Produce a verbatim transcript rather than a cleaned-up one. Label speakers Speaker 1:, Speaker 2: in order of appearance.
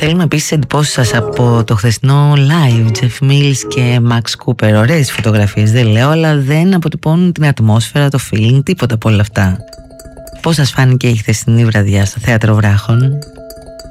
Speaker 1: θέλουμε επίσης εντυπώσεις σας από το χθεσινό live. Jeff Mills και Max Cooper. Ωραίες φωτογραφίες, δεν λέω, αλλά δεν αποτυπώνουν την ατμόσφαιρα, το feeling, τίποτα από όλα αυτά. Πώς σας φάνηκε η χθεσινή βραδιά στο Θέατρο Βράχων?